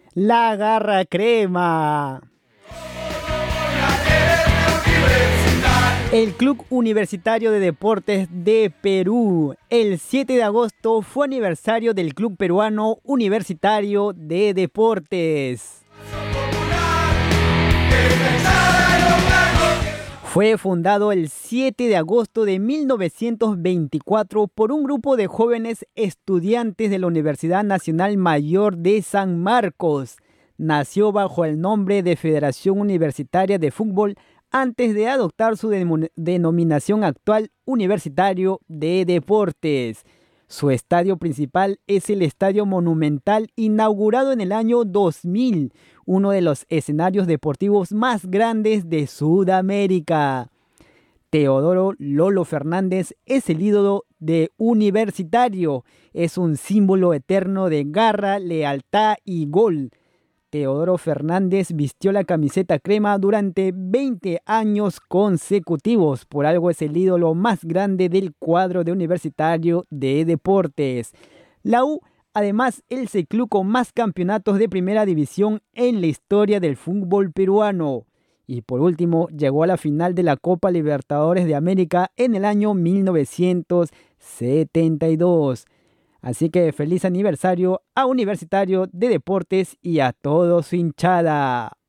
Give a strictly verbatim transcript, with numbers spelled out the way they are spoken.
La Garra Crema. El Club Universitario de Deportes de Perú. El siete de agosto fue aniversario del Club Peruano Universitario de Deportes. Fue fundado el siete de agosto de mil novecientos veinticuatro por un grupo de jóvenes estudiantes de la Universidad Nacional Mayor de San Marcos. Nació bajo el nombre de Federación Universitaria de Fútbol antes de adoptar su demo- denominación actual, Universitario de Deportes. Su estadio principal es el Estadio Monumental, inaugurado en el año dos mil, uno de los escenarios deportivos más grandes de Sudamérica. Teodoro Lolo Fernández es el ídolo de Universitario. Es un símbolo eterno de garra, lealtad y gol. Teodoro Fernández vistió la camiseta crema durante veinte años consecutivos. Por algo es el ídolo más grande del cuadro de Universitario de Deportes. La U, además, es el club con más campeonatos de primera división en la historia del fútbol peruano. Y por último, llegó a la final de la Copa Libertadores de América en el año mil novecientos setenta y dos. Así que feliz aniversario a Universitario de Deportes y a todo su hinchada.